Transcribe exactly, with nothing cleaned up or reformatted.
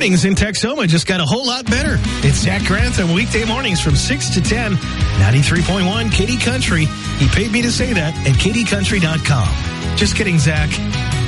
mornings in Texoma just got a whole lot better. It's Zach Grantham, weekday mornings from six to ten, ninety-three point one Katy Country. He paid me to say that at katy country dot com. Just kidding, Zach.